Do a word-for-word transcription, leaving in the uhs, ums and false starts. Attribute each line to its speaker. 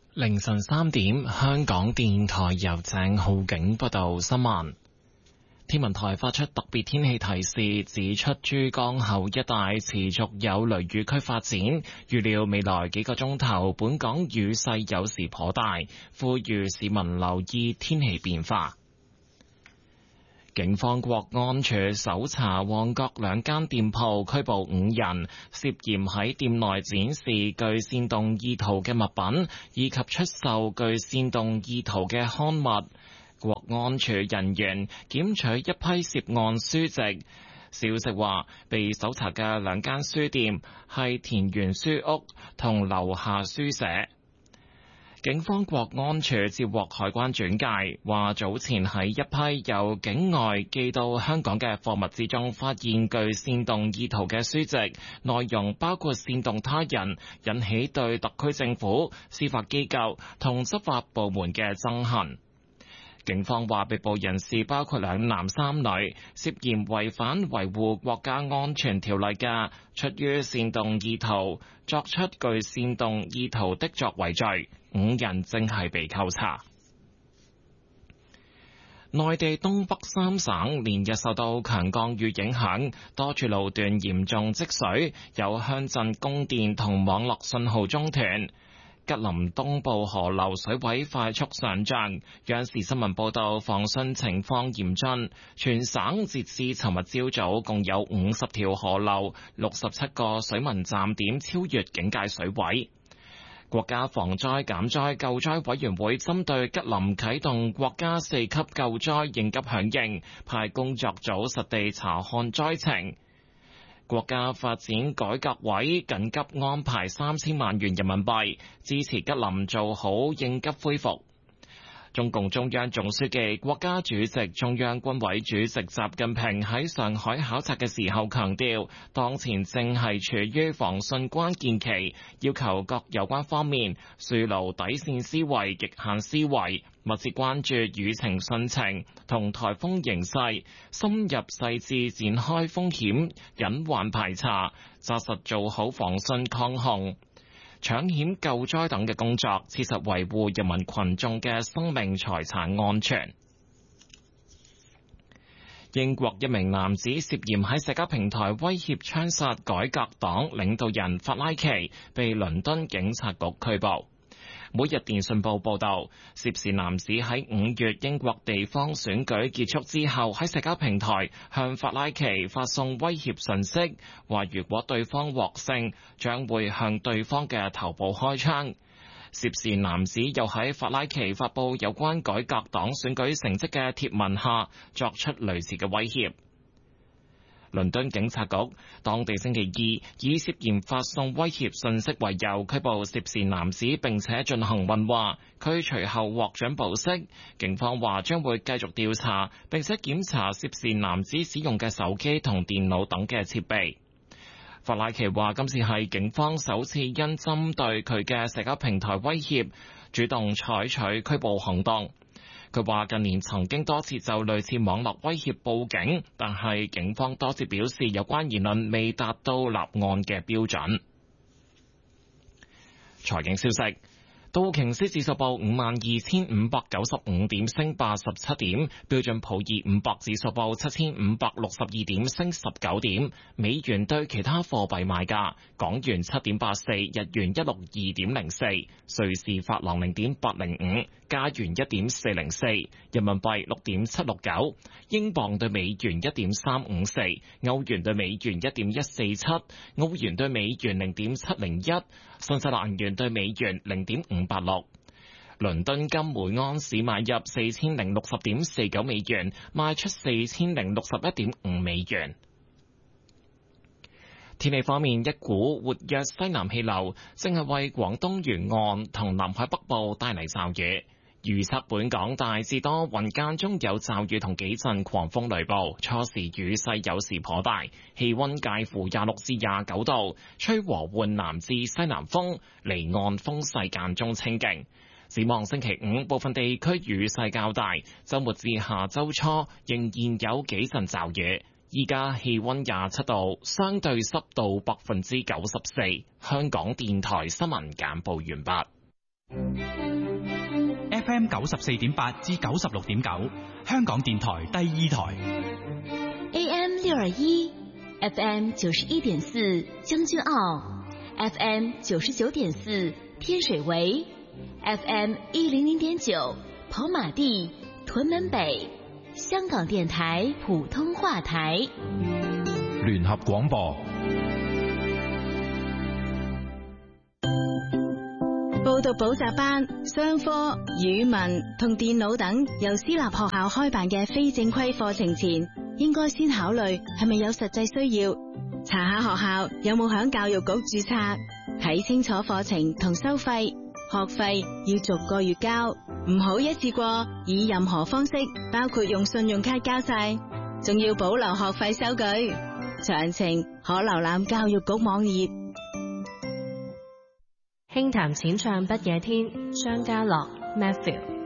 Speaker 1: 凌晨三點，香港電台由鄭浩景報道新聞。天文台發出特別天氣提示，指出珠江口一帶持續有雷雨區發展，預料未來幾個鐘頭本港雨勢有時頗大，呼籲市民留意天氣變化。警方國安處搜查旺角兩間店鋪，拘捕五人，涉嫌喺店內展示具煽動意圖嘅物品，以及出售具煽動意圖嘅刊物。國安處人員檢取一批涉案書籍。消息話，被搜查嘅兩間書店係田園書屋同樓下書社。警方國安處接獲海關轉介，話早前喺一批由境外寄到香港嘅貨物之中，發現具煽動意圖嘅書籍，內容包括煽動他人，引起對特區政府、司法機構同執法部門嘅憎恨。警方話，被捕人士包括兩男三女，涉嫌違反維護國家安全條例嘅，出於煽動意圖作出具煽動意圖的作為罪，五人正係被扣查。內地東北三省連日受到強降雨影響，多處路段嚴重積水，有鄉鎮供電同網絡信號中斷。吉林東部河流水位快速上漲，央視新聞報道防汛情況嚴峻，全省截至尋日朝早共有五十條河流、六十七個水文站點超越警戒水位。國家防災減災救災委員會針對吉林啟動國家四級救災應急響應，派工作組實地查看災情。國家發展改革委緊急安排三千萬元人民幣，支持吉林做好應急恢復。中共中央總書記、國家主席、中央軍委主席習近平喺上海考察嘅時候強調，當前正係處於防汛關鍵期，要求各有關方面樹牢底線思維、極限思維，密切關注雨情汛情同颱風形勢，深入細緻展開風險隱患排查，紮實做好防汛抗洪、搶險救災等嘅工作，切實維護人民群眾嘅生命財產安全。英國一名男子涉嫌喺社交平台威脅槍殺改革黨領導人法拉奇，被倫敦警察局拘捕。每日電訊報報道，涉事男子喺五月英國地方選舉結束之後，喺社交平台向法拉奇發送威脅信息，話如果對方獲勝，將會向對方嘅頭部開槍。涉事男子又喺法拉奇發布有關改革黨選舉成績嘅貼文下，作出類似嘅威脅。倫敦警察局當地星期二以涉嫌發送威脅信息為由拘捕涉事男子，並且進行問話，佢隨後獲准保釋。警方話將會繼續調查，並且檢查涉事男子使用嘅手機同電腦等嘅設備。法拉奇話今次係警方首次因針對佢嘅社交平台威脅，主動採取拘捕行動。佢話近年曾經多次就類似網絡威脅報警，但係警方多次表示有關言論未達到立案嘅標準。財經消息。道瓊斯指數報五萬二千五百九十五點，升八十七點；標準普爾五百指數報七千五百六十二點，升十九點。美元對其他貨幣賣價：港元七點八四，日元一六二點零四，瑞士法郎零點八零五，加元一點四零四，人民幣六點七六九，英鎊對美元一點三五四，歐元對美元一點一四七，澳元對美元零點七零一，新西蘭元對美元零點五八六。倫敦金每安士買入四千零六十點四九美元，賣出四千零六十一點五美元。天氣方面，一股活躍西南氣流正係為廣東沿岸同南海北部帶嚟驟雨。預測本港大致多雲，間中有驟雨同幾陣狂風雷暴，初時雨勢有時頗大，氣溫介乎廿六至廿九度，吹和緩南至西南風，離岸風勢間中清勁。展望星期五，部分地區雨勢較大，週末至下週初仍然有幾陣驟雨。依家氣溫廿七度，相對濕度百分之九十四。香港電台新聞簡報完畢。
Speaker 2: F M 九十四點八至九十六點九，香港電台第二台。
Speaker 3: A M 六二一，F M 九十一點四將軍澳，F M 九十九點四天水圍，F M 一零零點九跑馬地、屯門北，香港電台普通話台。
Speaker 4: 聯合廣播。
Speaker 5: 報讀補習班、商科、語文同電腦等由私立學校開辦嘅非正規課程前，應該先考慮係咪有實際需要，查下學校有冇響教育局註冊，睇清楚課程同收費，學費要逐個月交，唔好一次過以任何方式，包括用信用卡交晒，仲要保留學費收據。詳情可瀏覽教育局網頁。
Speaker 6: 輕談淺唱不夜天，張家樂 Matthew。